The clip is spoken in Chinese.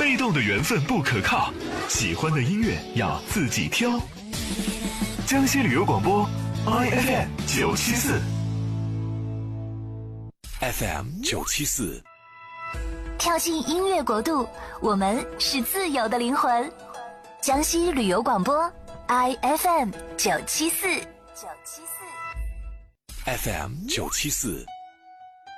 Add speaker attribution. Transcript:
Speaker 1: 被动的缘分不可靠，喜欢的音乐要自己挑。江西旅游广播 IFM 974
Speaker 2: FM 974，
Speaker 3: 跳进音乐国度，我们是自由的灵魂。江西旅游广播 IFM 974
Speaker 2: FM 974。